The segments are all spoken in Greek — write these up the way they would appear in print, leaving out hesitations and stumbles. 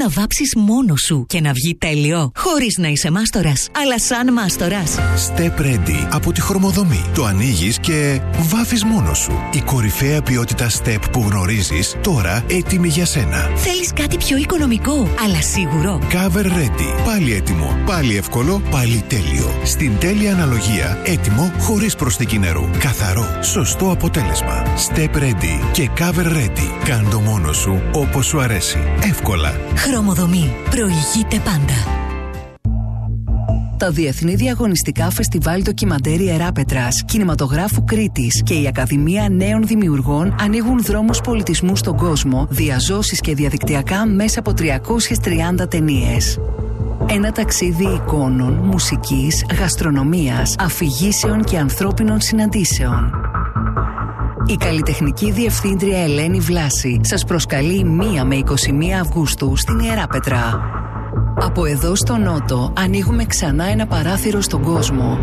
να βάψεις μόνος σου και να βγει τέλειο, χωρίς να είσαι μάστορας, αλλά σαν μάστορας. Step Ready από τη Χρωμοδομή. Το ανοίγεις και βάφεις μόνος σου. Η κορυφαία ποιότητα Step που γνωρίζεις, τώρα έτοιμη για σένα. Θέλεις κάτι πιο οικονομικό, αλλά σίγουρο. Cover Ready. Πάλι έτοιμο, πάλι εύκολο, πάλι τέλειο. Στην τέλεια αναλογία, έτοιμο χωρίς προσθήκη νερού. Καθαρό, σωστό αποτέλεσμα. Step Ready και Cover Ready. Κάν' το μόνος σου όπως σου αρέσει. Εύκολα. Χρωμοδομή. Προηγείται πάντα. Τα Διεθνή Διαγωνιστικά Φεστιβάλ Ντοκιμαντέρ Ιεράπετρας, Κινηματογράφου Κρήτης και η Ακαδημία Νέων Δημιουργών ανοίγουν δρόμους πολιτισμού στον κόσμο, διαζώσεις και διαδικτυακά μέσα από 330 ταινίες. Ένα ταξίδι εικόνων, μουσικής, γαστρονομίας, αφηγήσεων και ανθρώπινων συναντήσεων. Η καλλιτεχνική διευθύντρια Ελένη Βλάση σας προσκαλεί 1 με 21 Αυγούστου στην Ιεράπετρα. Από εδώ στο Νότο ανοίγουμε ξανά ένα παράθυρο στον κόσμο.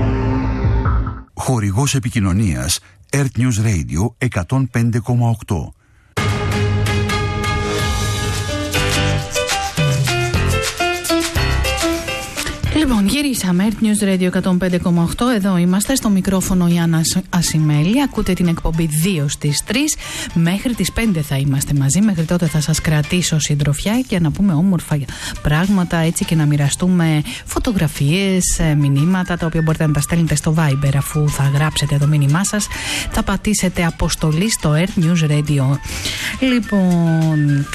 Χορηγός επικοινωνίας Earth News Radio 105,8. Λοιπόν, γυρίσαμε. Earth News Radio 105,8. Εδώ είμαστε στο μικρόφωνο Ιάννα Ασημέλη. Ακούτε την εκπομπή 2 στις 3. Μέχρι τις 5 θα είμαστε μαζί. Μέχρι τότε θα σας κρατήσω συντροφιά και να πούμε όμορφα πράγματα, έτσι, και να μοιραστούμε φωτογραφίες, μηνύματα, τα οποία μπορείτε να τα στέλνετε στο Viber. Αφού θα γράψετε το μήνυμά σας, θα πατήσετε αποστολή στο Earth News Radio. Λοιπόν,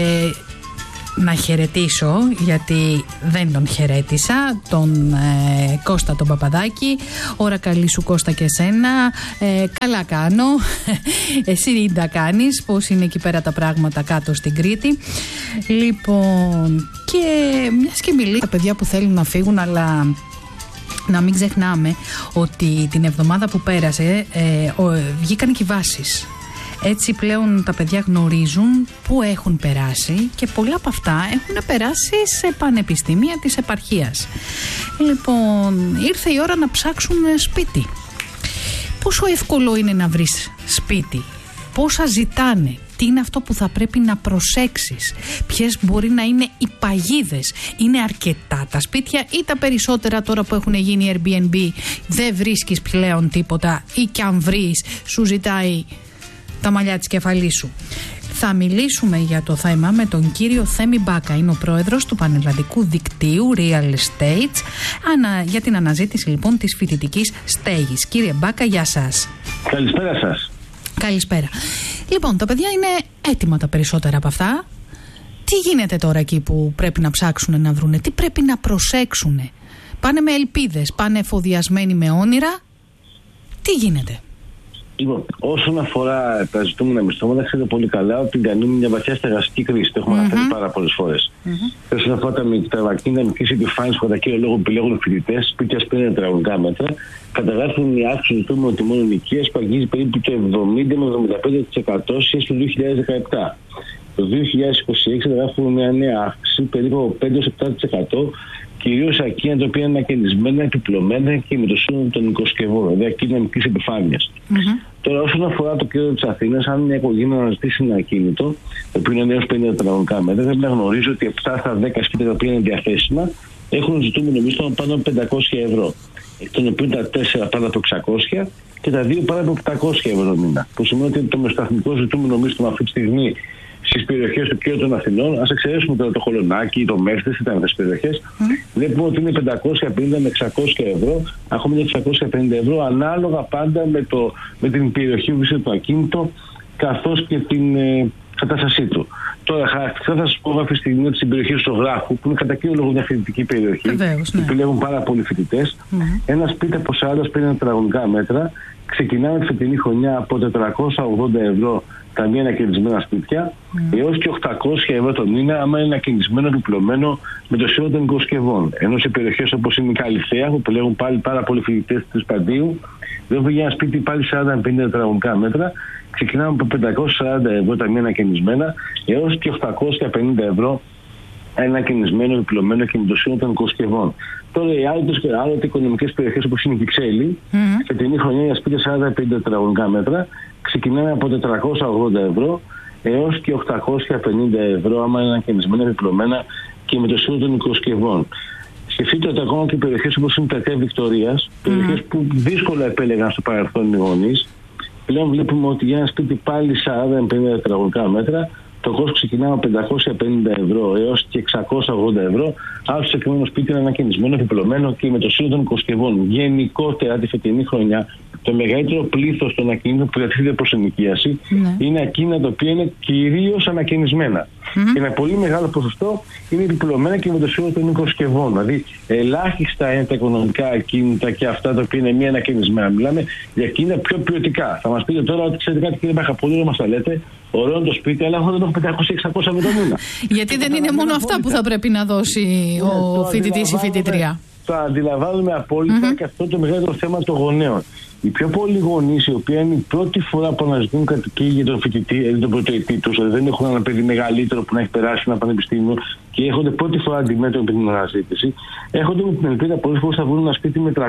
να χαιρετήσω, γιατί δεν τον χαιρέτησα, τον Κώστα τον Παπαδάκη. Ώρα καλή σου, Κώστα, και εσένα. Καλά κάνω. Εσύ τα κάνεις, πώς είναι εκεί πέρα τα πράγματα κάτω στην Κρήτη. Λοιπόν, και μιας και μιλεί τα παιδιά που θέλουν να φύγουν, αλλά να μην ξεχνάμε ότι την εβδομάδα που πέρασε βγήκαν κυβάσεις. Έτσι πλέον τα παιδιά γνωρίζουν πού έχουν περάσει και πολλά από αυτά έχουν περάσει σε πανεπιστήμια της επαρχίας. Λοιπόν, ήρθε η ώρα να ψάξουν σπίτι. Πόσο εύκολο είναι να βρεις σπίτι, πόσα ζητάνε, τι είναι αυτό που θα πρέπει να προσέξεις, ποιες μπορεί να είναι οι παγίδες, είναι αρκετά τα σπίτια ή τα περισσότερα τώρα που έχουν γίνει Airbnb δεν βρίσκεις πλέον τίποτα ή κι αν βρεις σου ζητάει τα μαλλιά της κεφαλής σου. Θα μιλήσουμε για το θέμα με τον κύριο Θέμη Μπάκα. Είναι ο πρόεδρος του Πανελλαδικού Δικτύου Real Estates για την αναζήτηση λοιπόν της φοιτητικής στέγης. Κύριε Μπάκα, γεια σας. Καλησπέρα σας. Καλησπέρα. Λοιπόν, τα παιδιά είναι έτοιμα τα περισσότερα από αυτά. Τι γίνεται τώρα εκεί που πρέπει να ψάξουν να βρούνε, τι πρέπει να προσέξουν? Πάνε με ελπίδες, πάνε εφοδιασμένοι με όνειρα. Τι γίνεται? Λοιπόν, όσον αφορά τα ζητούμενα μισθώματα, ξέρετε πολύ καλά ότι κάνουμε μια βαθιά στεγαστική κρίση. Το έχουμε αναφέρει πάρα πολλές φορές. Όσον αφορά τα ακίνητα μικρής επιφάνειας που κατά κύριο λόγο επιλέγουν φοιτητές, σπίτια σπίτι τετραγωνικά μέτρα, καταγράφουν μια αύξηση του ζητούμενου τιμών ενοικίας που αγγίζει περίπου το 70 με 75% σχέση του 2017. Το 2026 καταγράφουμε μια νέα αύξηση περίπου 5-7%. Κυρίως ακίνητα τα οποία είναι ανακαινισμένα, επιπλωμένα και με το σύνολο των οικοσκευών, δηλαδή ακίνητα μικρής επιφάνειας. Τώρα, όσον αφορά το κέντρο της Αθήνας, αν μια οικογένεια αναζητήσει ένα ακίνητο, το οποίο είναι νέος 50 τετραγωνικά μέτρα, πρέπει να γνωρίζει ότι 7 στα 10 σπίτια τα οποία είναι διαθέσιμα έχουν ζητούμενο μισθό πάνω από 500 ευρώ. Εκ των οποίων τα 4 πάνω από 600 και τα 2 πάνω από 800 ευρώ το μήνα. Που σημαίνει ότι το μεσοσταθμικό ζητούμενο μισθό αυτή τη στιγμή στις περιοχές του κέντρου των Αθηνών, ας εξαιρέσουμε τώρα το Χολονάκι, το Μέστες, ήταν αυτές τις περιοχές, βλέπουμε ότι είναι 550 με 600 ευρώ, ακόμα είναι 650 ευρώ, ανάλογα πάντα με την περιοχή που βρίσκεται το ακίνητο, καθώς και την κατάστασή του. Τώρα, χαρακτηριστικά θα σας πω αυτή τη στιγμή ότι στην περιοχή του Ζωγράφου, που είναι κατά κύριο λόγο μια φοιτητική περιοχή, που επιλέγουν πάρα πολλοί φοιτητές, ένα σπίτι από 40-50 τετραγωνικά μέτρα ξεκινάμε τη φετινή χρονιά από 480 ευρώ τα μία ανακαινισμένα σπίτια, έως και 800 ευρώ το μήνα, άμα είναι ανακαινισμένο, επιπλωμένο με το σύνολο των οικοσκευών. Ενώ σε περιοχές όπως είναι η Καλυθέα, που επιλέγουν πάλι πάρα πολλοί φοιτητές του Παντίου, βέβαια για ένα σπίτι πάλι 40-50 τετραγωνικά μέτρα, ξεκινάμε από 540 ευρώ τα μία ανακαινισμένα, έως και 850 ευρώ ένα ανακαινισμένο, επιπλωμένο και με το σύνολο των οικοσκευών. Τώρα, οι άλλες οικονομικές περιοχές όπως είναι η Κυψέλη, φετινή χρονιά για σπίτια 40-50 τετραγωνικά μέτρα, ξεκινάμε από 480 ευρώ έως και 850 ευρώ άμα είναι ανακαινισμένα επιπλωμένα και με το σύνολο των οικοσκευών. Σκεφτείτε ότι ακόμα και περιοχές όπως είναι η Πλατεία Βικτωρίας, περιοχές που δύσκολα επέλεγαν στο παρελθόν οι γονείς, πλέον βλέπουμε ότι για ένα σπίτι πάλι 40-50 τετραγωνικά μέτρα, το κόστος ξεκινά από 550 ευρώ έως και 680 ευρώ. Αν το συγκεκριμένο σπίτι είναι ανακαινισμένο, επιπλωμένο και με το σύνολο των οικοσκευών. Γενικότερα τη φετινή χρονιά, το μεγαλύτερο πλήθος των ακινήτων που διατίθεται προς ενοικίαση είναι εκείνα τα οποία είναι κυρίως ανακαινισμένα. Και ένα πολύ μεγάλο ποσοστό είναι επιπλωμένα και με το σύνολο των οικοσκευών. Δηλαδή, ελάχιστα είναι τα οικονομικά ακίνητα και αυτά τα οποία είναι μη ανακαινισμένα. Μιλάμε για ακίνητα πιο ποιοτικά. Θα μας πείτε τώρα ότι ξέρετε κάτι, κύριε Μπαχαπολίδη, μας τα λέτε. Ωραίο είναι το σπίτι, αλλά εγώ δεν έχω 500-600 με το μήνα. Γιατί δεν είναι μόνο αυτά που θα πρέπει να δώσει ο φοιτητής ή η φοιτητρία. Το αντιλαμβάνουμε απόλυτα και αυτό το μεγαλύτερο θέμα των γονέων. Οι πιο πολλοί γονείς, οι οποίοι είναι η πρώτη φορά που αναζητούν κατοικία για τον φοιτητή, δηλαδή τον πρωτοετή τους, δηλαδή δεν έχουν ένα παιδί μεγαλύτερο που να έχει περάσει ένα πανεπιστήμιο και έρχονται πρώτη φορά αντιμέτωποι με την αναζήτηση, έρχονται με την ελπίδα πολλές φορές θα βρουν ένα σπίτι με 350-400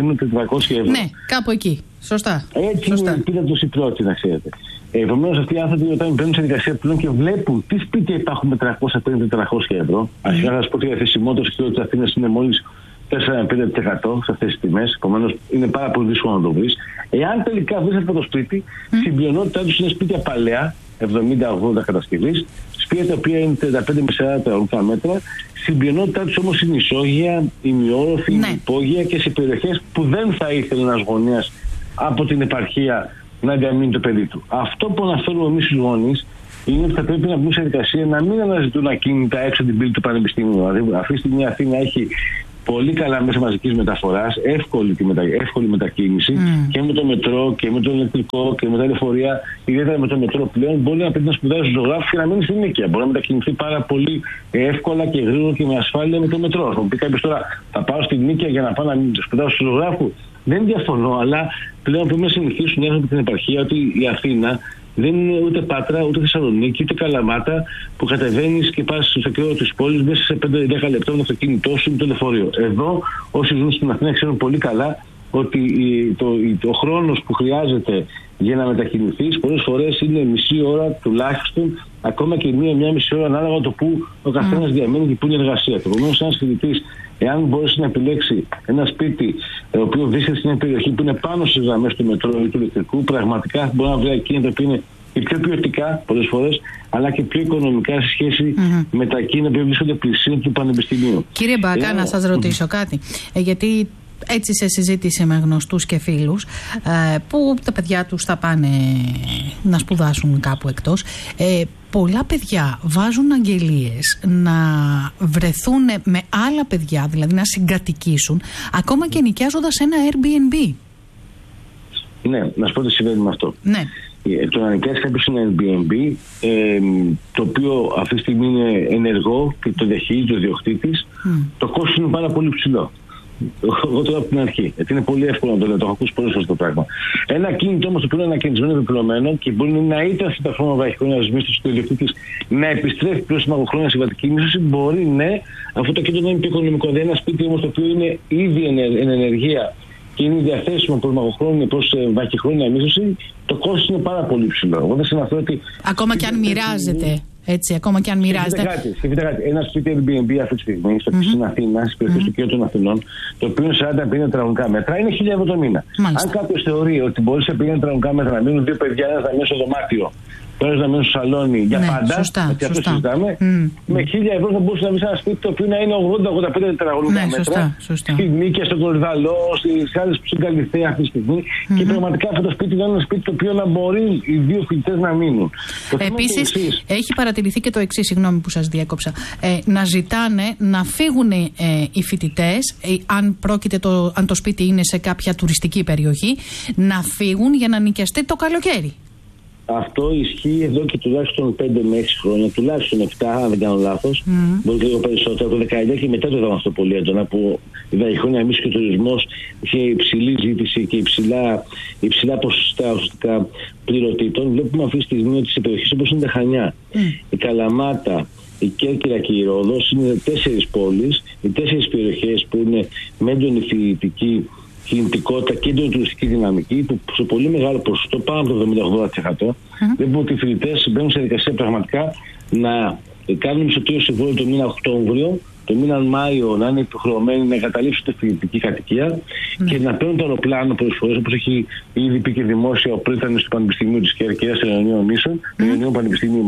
ευρώ. Ναι, κάπου εκεί. Σωστά. Έτσι είναι η ελπίδα τους η πρώτη, να ξέρετε. Επομένως, αυτοί οι άνθρωποι όταν μπαίνουν σε δικασία πλέον και βλέπουν τι σπίτια υπάρχουν με 350-400 ευρώ, αρχικά θα σας πω ότι η διαθεσιμότητα στο κέντρο της Αθήνας είναι μόλις 4-5% σε αυτές τις τιμές. Επομένως, είναι πάρα πολύ δύσκολο να το βρεις. Εάν τελικά βρεις αυτό το σπίτι, στην πλειονότητά τους είναι σπίτια παλαιά, 70-80 κατασκευής, σπίτια τα οποία είναι 35 με 40 τετραγωνικά μέτρα. Στην πλειονότητά τους όμως είναι ισόγεια, ημιόροφη, υπόγεια και σε περιοχές που δεν θα ήθελε ένας γονέας από την επαρχία να διαμείνει το παιδί του. Αυτό που αναφέρουμε εμείς στους γονείς είναι ότι θα πρέπει να μπουν σε δικασία να μην αναζητούν ακίνητα έξω την πύλη του πανεπιστήμιου. Δηλαδή, αυτή τη στιγμή η Αθήνα έχει πολύ καλά μέσα μαζικής μεταφοράς, εύκολη μετακίνηση και με το μετρό και με το ηλεκτρικό και με τα λεωφορεία. Ιδιαίτερα με το μετρό πλέον μπορεί να πρέπει να σπουδάσει στους ζωγράφους και να μείνει στην Νίκαια. Μπορεί να μετακινηθεί πάρα πολύ εύκολα και γρήγορα και με ασφάλεια με το μετρό. Θα μου πει κάποιος τώρα, θα πάω στην Νίκαια για να πάω να σπουδάσω στους ζωγράφους. Δεν διαφωνώ, αλλά πλέον πρέπει να συνηθίσουν από την επαρχία ότι η Αθήνα δεν είναι ούτε Πάτρα, ούτε Θεσσαλονίκη, ούτε Καλαμάτα που κατεβαίνεις και πας στο κέντρο της πόλης μέσα σε 5-10 λεπτά με το αυτοκίνητό σου ή το λεωφορείο. Εδώ, όσοι ζουν στην Αθήνα, ξέρουν πολύ καλά ότι ο χρόνος που χρειάζεται για να μετακινηθείς πολλές φορές είναι μισή ώρα τουλάχιστον, ακόμα και μία μισή ώρα ανάλογα το που ο καθένας διαμένει και που είναι η εργασία του. Επομένως, ένας φοιτητής, εάν μπορέσει να επιλέξει ένα σπίτι το οποίο βρίσκεται σε μια περιοχή που είναι πάνω στις γραμμές του μετρό ή του ηλεκτρικού, πραγματικά μπορεί να βρει εκείνα τα οποία είναι και πιο ποιοτικά πολλές φορές, αλλά και πιο οικονομικά σε σχέση με τα εκείνα που βρίσκονται πλησίων του πανεπιστημίου. Κύριε Μπάκα, να σας ρωτήσω κάτι. Γιατί έτσι σε συζήτηση με γνωστούς και φίλους που τα παιδιά τους θα πάνε να σπουδάσουν κάπου εκτός, πολλά παιδιά βάζουν αγγελίες να βρεθούν με άλλα παιδιά, δηλαδή να συγκατοικήσουν, ακόμα και νοικιάζοντας ένα Airbnb. Ναι, να σου πω τι συμβαίνει με αυτό. Ναι. Το να νοικιάσει κάποιος ένα Airbnb, το οποίο αυτή τη στιγμή είναι ενεργό και το διαχειρίζεται ο ιδιοκτήτης, το κόστος είναι πάρα πολύ ψηλό. Εγώ τώρα από την αρχή. Γιατί είναι πολύ εύκολο να το λέω, το έχω ακούσει πολλές φορές το πράγμα. Ένα κίνητο όμως το οποίο είναι ανακαινισμένο επιπλωμένο και μπορεί να ήταν αυτή τα χρόνια βραχυχρόνια μίσθωση του ιδιοκτήτη να επιστρέφει πλέον στην μακροχρόνια συμβατική μίσθωση, μπορεί αυτό το κίνητο να είναι πιο οικονομικό. Δηλαδή ένα σπίτι όμως το οποίο είναι ήδη εν ενεργεία και είναι διαθέσιμο προς βραχυχρόνια μίσθωση, το κόστος είναι πάρα πολύ ψηλό. Εγώ δεν συναθώ ότι. Ακόμα και αν μοιράζεται. Έτσι, ακόμα και αν μοιράζεται. Σκεφτείτε κάτι. Ένα σπίτι Airbnb αυτή τη στιγμή στην Αθήνα, στις περιοχές του κέντρου των Αθηνών, το οποίο είναι 40-50 τετραγωνικά μέτρα, είναι 1.000 ευρώ το μήνα. Αν κάποιος θεωρεί ότι μπορεί σε 50 τετραγωνικά μέτρα να μείνουν δύο παιδιά, ένας να μείνει στο δωμάτιο, ένας να μείνει στο σαλόνι για πάντα, γιατί αυτό συζητάμε, με 1.000 ευρώ θα μπορούσε να βρει ένα σπίτι το οποίο να είναι 80-85 τετραγωνικά μέτρα. Στη Νίκαια, στον Κορυδαλό, στις άλλες που είναι Καλυθέα αυτή τη στιγμή. Και πραγματικά αυτό το σπίτι είναι ένα σπίτι το οποίο να μπορεί οι δύο φοιτητές να μείνουν. Επίσης, έχει παρατηρηθεί και το εξής, συγγνώμη που σας διέκοψα, να ζητάνε να φύγουν οι φοιτητές, αν το σπίτι είναι σε κάποια τουριστική περιοχή, να φύγουν για να νοικιαστεί το καλοκαίρι. Αυτό ισχύει εδώ και τουλάχιστον 5 με 6 χρόνια, τουλάχιστον 7, αν δεν κάνω λάθος. Μπορεί και λίγο περισσότερο. Από το 19 και μετά το είδαμε αυτό πολύ έντονα, που η βραχυχρόνια μίσθωση και ο τουρισμός είχε υψηλή ζήτηση και υψηλά ποσοστά ουσιαστικά πληρωτήτων. Βλέπουμε αυτή τη στιγμή ότι σε περιοχές όπως είναι τα Χανιά, η Καλαμάτα, η Κέρκυρα και η Ρόδος είναι 4 πόλεις, οι 4 περιοχές που είναι με έντονη φοιτητική κινητικότητα και την τουριστική δυναμική, που σε πολύ μεγάλο ποσοστό, πάνω από το 70-80%, βλέπουμε ότι οι φοιτητές μπαίνουν σε διαδικασία πραγματικά να κάνουν μισθωτήριο συμβόλαιο το μήνα Οκτώβριο, το μήνα Μάιο να είναι υποχρεωμένοι να εγκαταλείψουν τη φοιτητική κατοικία και να παίρνουν το αεροπλάνο πολλές φορές, όπως έχει ήδη πει και δημόσια ο πρίτανης του Πανεπιστημίου της Κερκυρίας Ιωνίων Πανεπιστημίου,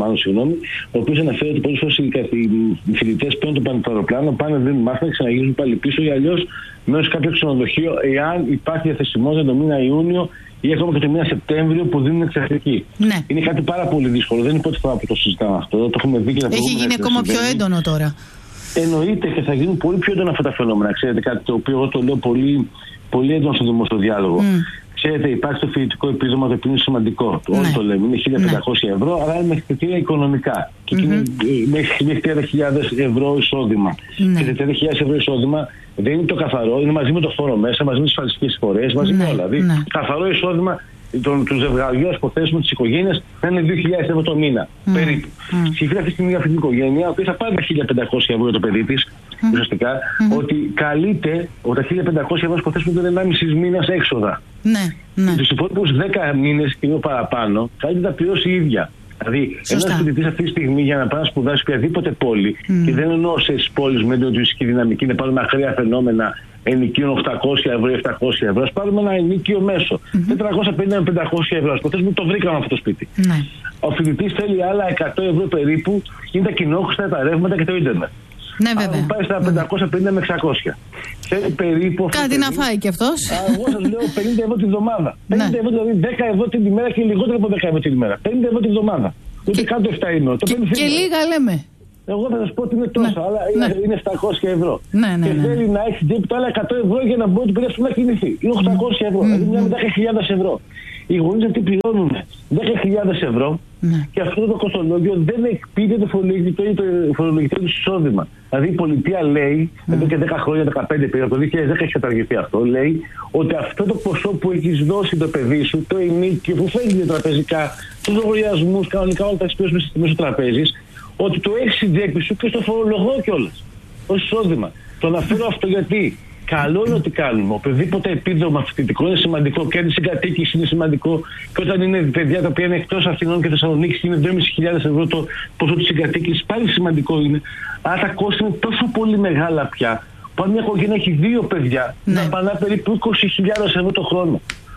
ο οποίος αναφέρει ότι πολλές φορές οι φοιτητές παίρνουν το αεροπλάνο, πάνε, δίνουν μάθημα και ξαναγυρίζουν πάλι πίσω, ή αλλιώς μένουν σε κάποιο ξενοδοχείο, εάν υπάρχει διαθεσιμότητα το μήνα Ιούνιο ή ακόμα και το μήνα Σεπτέμβριο που δίνουν εξαιρετική. Ναι. Είναι κάτι πάρα πολύ δύσκολο. Δεν είναι πρώτη φορά που το συζητάμε αυτό. Το έχουμε δει και τα έχει γίνει ακόμα πιο έντονο τώρα. Εννοείται, και θα γίνουν πολύ πιο έντονα αυτά τα φαινόμενα. Ξέρετε, κάτι το οποίο εγώ το λέω πολύ, πολύ έντονο στο δημόσιο διάλογο. Ξέρετε, υπάρχει το φοιτητικό επίδομα, το οποίο είναι σημαντικό. Ναι. Όλοι το λέμε. Είναι 1.500 ευρώ, αλλά είναι μέχρι κριτήρια οικονομικά. Και είναι μέχρι 30.000 ευρώ εισόδημα. Και 30.000 ευρώ εισόδημα δεν είναι το καθαρό, είναι μαζί με το φόρο μέσα, μαζί με τις ασφαλιστικές εισφορές, μαζί με όλα. Δηλαδή, καθαρό εισόδημα του ζευγαριού, ας υποθέσουμε, της οικογένειας, θα είναι 2.000 ευρώ το μήνα. Περίπου. Σκεφτείτε αυτή τη στιγμή αυτή την οικογένεια, η οποία θα πάρει τα 1.500 ευρώ για το παιδί της, ουσιαστικά, ότι καλείται τα 1.500 ευρώ, υποθέσουμε, το 1,5 μήνας έξοδα. Τους υπόλοιπους 10 μήνες και λίγο παραπάνω, καλείται να πληρώσει η ίδια. Δηλαδή, ένας φοιτητής αυτή τη στιγμή για να πάει να σπουδάσει σε οποιαδήποτε πόλη, και δεν εννοώ σε πόλεις με τουριστική δυναμική, να πάρουμε ακραία φαινόμενα ενοικίων 800 ευρώ ή 700 ευρώ, ας πάρουμε ένα ενοίκιο μέσο. 450 με 500 ευρώ. Ας υποθέσουμε ότι το βρήκαμε αυτό το σπίτι. Ο φοιτητής θέλει άλλα 100 ευρώ περίπου, είναι τα κοινόχρηστα, τα ρεύματα και το ίντερνετ. Ναι, βέβαια. Αν πάει στα 550 με 600. Θέλει περίπου. Κάτι να φάει κι αυτός. Εγώ σας λέω 50 ευρώ την εβδομάδα. 50 ευρώ, δηλαδή 10 ευρώ την ημέρα και λιγότερο από 10 ευρώ την ημέρα. 50 ευρώ την εβδομάδα. Ούτε καν το 7 ημέρα. Και λίγα λέμε. Εγώ θα σας πω ότι είναι τόσο, αλλά είναι 700 ευρώ. Και θέλει να έχει τσέπη τα άλλα 100 ευρώ για να μπορεί το παιδί να κινηθεί. Είναι 800 ευρώ. Δηλαδή μιλάμε 10.000 ευρώ. Οι γονείς αυτοί πληρώνουν 10.000 ευρώ και αυτό το κοστολόγιο δεν εκπίπτει το φορολογητικό του εισόδημα. Δηλαδή η πολιτεία λέει, εδώ και 10 χρόνια, 15 περίπου, το 2010 έχει καταργηθεί αυτό, λέει ότι αυτό το ποσό που έχεις δώσει το παιδί σου, το ενίκιο που φέρνει τραπεζικά, τους λογαριασμούς, κανονικά όλα τα εξυπηρετήσεις μέσω τραπέζης, ότι το έχεις στην τσέπη σου και στο φορολογώ κιόλας ως εισόδημα. Το αναφέρω αυτό γιατί καλό είναι ότι κάνουμε. Οπουδήποτε επίδομα φοιτητικό είναι σημαντικό και αντισυγκατοίκηση είναι σημαντικό. Και όταν είναι παιδιά τα οποία είναι εκτός Αθηνών και Θεσσαλονίκης και είναι 2.500 ευρώ το ποσό της συγκατοίκησης, πάλι σημαντικό είναι. Αλλά τα κόστη είναι τόσο πολύ μεγάλα πια, που αν μια οικογένεια έχει 2 παιδιά, να πανά περίπου 20.000 ευρώ το χρόνο.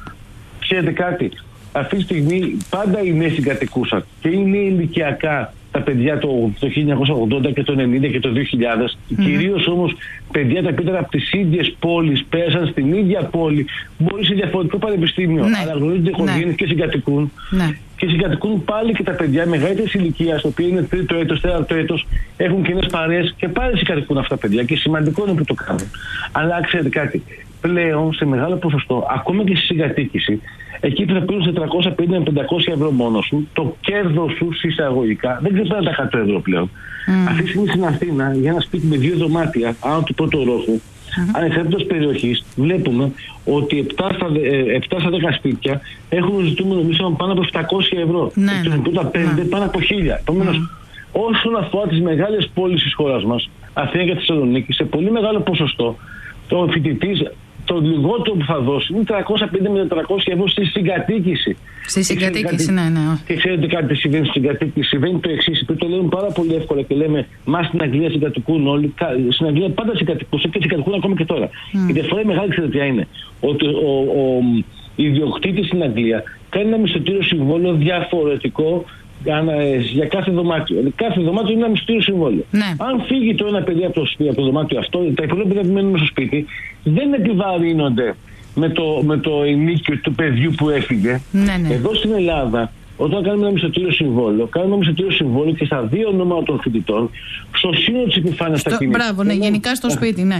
Ξέρετε κάτι, αυτή τη στιγμή πάντα οι νέοι συγκατοικούσαν και είναι ηλικιακά τα παιδιά το 1980 και το 90 και το 2000, κυρίως όμως παιδιά τα οποία από τις ίδιες πόλεις πέρασαν στην ίδια πόλη, μπορεί σε διαφορετικό πανεπιστήμιο, αλλά γνωρίζονται οικογένειες και συγκατοικούν. Και συγκατοικούν πάλι και τα παιδιά μεγαλύτερης ηλικίας, τα οποία είναι 3ο έτος, 4ο έτος, έχουν κοινές παρέες και πάλι συγκατοικούν αυτά τα παιδιά και σημαντικό είναι που το κάνουν. Αλλά ξέρετε κάτι, πλέον σε μεγάλο ποσοστό, ακόμα και στη συγκατοίκηση, εκεί που θα παίρνουν σε 350 με 500 ευρώ μόνο σου, το κέρδος σου εισαγωγικά δεν ξεπερνάει τα 100 ευρώ πλέον. Αυτή τη στιγμή στην Αθήνα, για ένα σπίτι με 2 δωμάτια, άνω του πρώτου ορόφου, ανεξαρτήτως περιοχής, βλέπουμε ότι 7 στα 10 σπίτια έχουν ζητούμενο μίσο πάνω από 700 ευρώ. Και το πρώτα 5 πάνω από 1.000. Επομένως, όσον αφορά τις μεγάλες πόλεις της χώρας μας, Αθήνα και Θεσσαλονίκη, σε πολύ μεγάλο ποσοστό, το φοιτητής, το λιγότερο που θα δώσει είναι 350 με 400 ευρώ στη συγκατοίκηση. Στη συγκατοίκηση, ναι. Και ξέρετε κάτι συμβαίνει στη συγκατοίκηση. Συμβαίνει το εξής, που το λέμε πάρα πολύ εύκολα και λέμε μα στην Αγγλία συγκατοικούν όλοι. Στην Αγγλία πάντα συγκατοικούσαν και συγκατοικούν ακόμα και τώρα. Η διαφορά η μεγάλη, ξέρετε ποια είναι. Ότι ο ιδιοκτήτης στην Αγγλία κάνει ένα μισθωτήριο συμβόλαιο διαφορετικό για κάθε δωμάτιο. Κάθε δωμάτιο είναι ένα μυστήριο συμβόλαιο. Αν φύγει το ένα παιδί από το δωμάτιο αυτό, τα υπόλοιπα παιδιά που μένουν στο σπίτι δεν επιβαρύνονται με το ενίκιο του παιδιού που έφυγε. Εδώ στην Ελλάδα, όταν κάνουμε ένα μισθωτήριο συμβόλαιο, κάνουμε ένα μισθωτήριο συμβόλαιο και στα 2 ονόματα των φοιτητών, στο σύνολο της επιφάνειας στα κινητά. Μπράβο, γενικά στο σπίτι, ναι.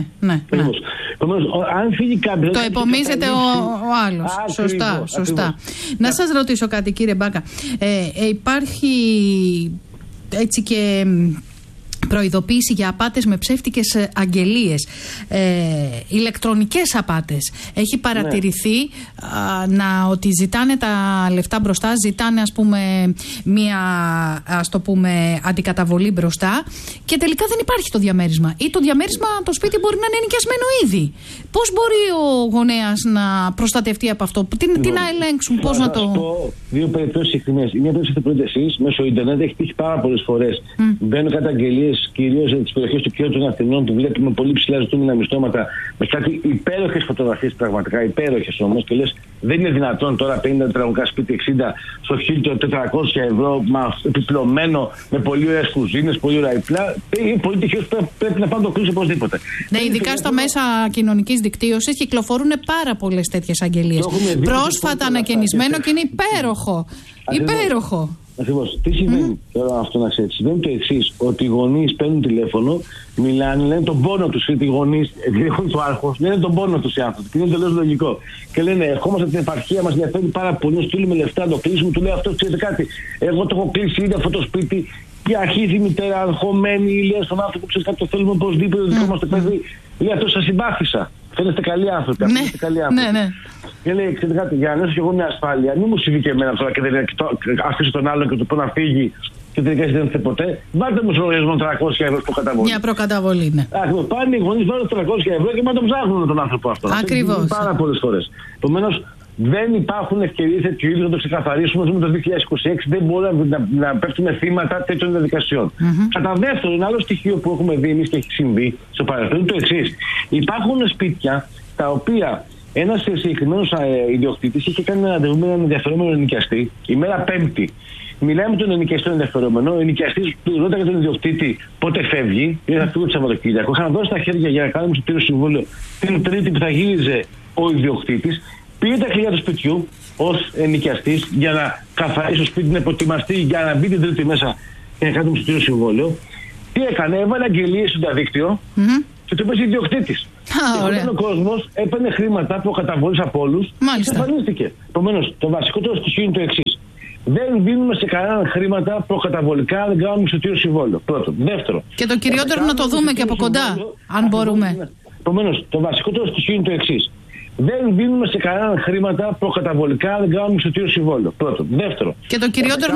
Αν φύγει κάποιος. Το επομίζεται ο άλλος. Σωστά. Να σας ρωτήσω κάτι, κύριε Μπάκα. Υπάρχει έτσι και προειδοποίηση για απάτες με ψεύτικες αγγελίες, ηλεκτρονικές απάτες. Έχει παρατηρηθεί ότι ζητάνε τα λεφτά μπροστά, ζητάνε ας πούμε μία αντικαταβολή μπροστά και τελικά δεν υπάρχει το διαμέρισμα. Ή το διαμέρισμα, το σπίτι μπορεί να είναι ενοικιασμένο ήδη. Πώς μπορεί ο γονέας να προστατευτεί από αυτό, τι να ελέγξουν, πώς να το... Θα πω δύο περιπτώσεις συχνές. Η μία περίπτωση θα πείτε εσείς, μέσω ίντερνετ έχει τύχει πάρα πολλές φορές. Μπαίνουν καταγγελίες κυρίως από τις περιοχές του Κέντρου των Αθηνών που βλέπουμε πολύ ψηλά ζητούμενα μισθώματα με κάτι υπέροχες φωτογραφίες, πραγματικά υπέροχες όμως. Και λες, δεν είναι δυνατόν τώρα 50 τετραγωνικά σπίτι 60 στο χίλιο 400 ευρώ, επιπλωμένο με πολύ ωραίες κουζίνες, πολύ ωραία υπλά. Είναι πολύ τυχαίος, πρέπει να το κλείσει οπωσδήποτε. Ναι, ειδικά στα μέσα κοινωνικής δικτύωσης κυκλοφορούν πάρα πολλές τέτοιες αγγελίες. Πρόσφατα ανακαινισμένο και είναι υπέροχο. Υπέροχο. Ακριβώς. Τι συμβαίνει τώρα αυτό να ξέρεις? Συμβαίνει το εξής, ότι οι γονείς παίρνουν τηλέφωνο, μιλάνε, λένε τον πόνο τους, οι γονείς, το άρχος, λένε τον πόνο τους οι άνθρωποι. Και είναι τελείως λογικό. Και λένε, ερχόμαστε από την επαρχία, μας ενδιαφέρει πάρα πολύ, να στείλουμε λεφτά, να το κλείσουμε. Του λέει αυτό, ξέρετε κάτι, εγώ το έχω κλείσει ήδη αυτό το σπίτι. Και αρχίζει η μητέρα αγχωμένη, λέει στον άνθρωπο, ξέρεις κάτι, το θέλουμε οπωσδήποτε, το δικό μας το παιδί. Λέει αυτό, σας συμπάθησα. Φαίνεστε καλοί άνθρωποι. Ναι. Και λέει, ξέρετε κάτι, για να νιώσω και εγώ μια ασφάλεια, μην μου συμβεί και εμένα τώρα και δεν αφήσω τον άλλον και του πω να φύγει και τελικά δεν έρθει ποτέ. Βάλτε μου στο λογαριασμό 300 ευρώ προκαταβολή. Μια προκαταβολή, ναι. Ακριβώς. Πάνε οι γονείς, βάλουν 300 ευρώ και μετά τον ψάχνουν τον άνθρωπο αυτό. Ακριβώς. Πάρα πολλές φορές. Επομένως, δεν υπάρχουν ευκαιρίες τέτοιου είδους να το ξεκαθαρίσουμε. Το 2026 δεν μπορούμε να πέφτουμε θύματα τέτοιων διαδικασιών. Κατά δεύτερον, ένα άλλο στοιχείο που έχουμε δει εμείς και έχει συμβεί στο παρελθόν είναι το εξής. Υπάρχουν σπίτια τα οποία ένας συγκεκριμένος ιδιοκτήτης είχε κάνει ένα ραντεβού με έναν ενδιαφερόμενο ενοικιαστή ημέρα Πέμπτη. Μιλάμε με τον ενοικιαστή ενδιαφερόμενο. Ο ενοικιαστής του ρώταγε τον ιδιοκτήτη πότε φεύγει, ή θα φύγει το Σαββατοκύριακο. Είχαν δώσει τα χέρια για να κάνουμε στο πλήρω συμβούλιο την Τρίτη που θα γύριζε ο ιδιοκτήτης. Πήρε τα κλειδιά του σπιτιού ως ενοικιαστής για να καθαρίσει το σπίτι, να προετοιμαστεί για να μπει την Τρίτη μέσα και να κάνουμε στο πλήρω συμβόλαιο. Τι έκανε, έβαλε αγγελίες στο διαδίκτυο και το είπε ιδιοκτήτης. Και ο κόσμος έπαιρνε χρήματα προκαταβολής από όλους και εξαφανίστηκε. Επομένως, το βασικότερο στοιχείο είναι το εξής. Δεν δίνουμε σε κανέναν χρήματα προκαταβολικά, δεν κάνουμε στο πλήρω συμβόλαιο. Πρώτον. Δεύτερο. Και το κυριότερο να το δούμε και από κοντά, αν μπορούμε. Επομένως, το βασικότερο στοιχείο είναι το εξής. Δεν δίνουμε σε κανέναν χρήματα προκαταβολικά, δεν κάνουμε στο πλήρω συμβόλαιο. Πρώτον. Δεύτερο. Και το κυριότερο